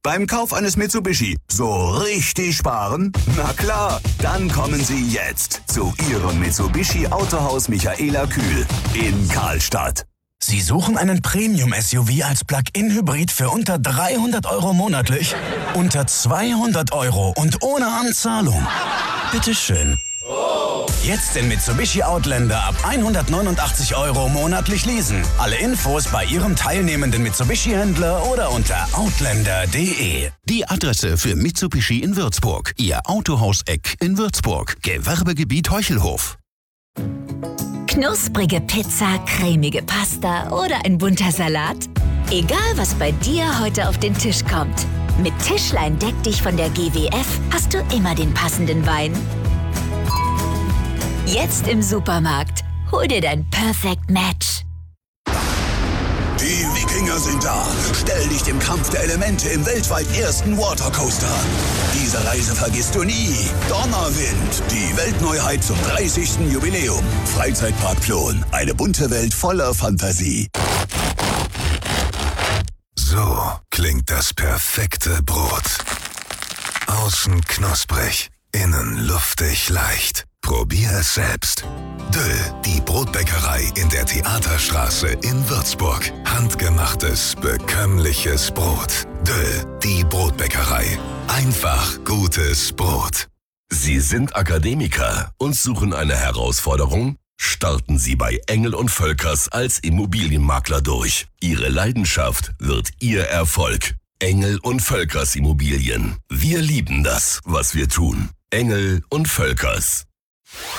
Beim Kauf eines Mitsubishi so richtig sparen? Na klar, dann kommen Sie jetzt zu Ihrem Mitsubishi Autohaus Michaela Kühl in Karlstadt. Sie suchen einen Premium-SUV als Plug-in-Hybrid für unter 300 € monatlich? Unter 200 € und ohne Anzahlung? Bitteschön. Jetzt den Mitsubishi Outlander ab 189 € monatlich leasen. Alle Infos bei Ihrem teilnehmenden Mitsubishi-Händler oder unter outlander.de. Die Adresse für Mitsubishi in Würzburg. Ihr Autohaus-Eck in Würzburg. Gewerbegebiet Heuchelhof. Knusprige Pizza, cremige Pasta oder ein bunter Salat? Egal, was bei dir heute auf den Tisch kommt. Mit Tischlein deck dich von der GWF hast du immer den passenden Wein. Jetzt im Supermarkt. Hol dir dein Perfect Match. Die Wikinger sind da. Stell dich dem Kampf der Elemente im weltweit ersten Watercoaster. Diese Reise vergisst du nie. Donnerwind, die Weltneuheit zum 30. Jubiläum. Freizeitpark Plon, eine bunte Welt voller Fantasie. So klingt das perfekte Brot. Außen knusprig, innen luftig leicht. Probier es selbst. Döll, die Brotbäckerei in der Theaterstraße in Würzburg. Handgemachtes, bekömmliches Brot. Döll, die Brotbäckerei. Einfach gutes Brot. Sie sind Akademiker und suchen eine Herausforderung? Starten Sie bei Engel & Völkers als Immobilienmakler durch. Ihre Leidenschaft wird Ihr Erfolg. Engel & Völkers Immobilien. Wir lieben das, was wir tun. Engel & Völkers.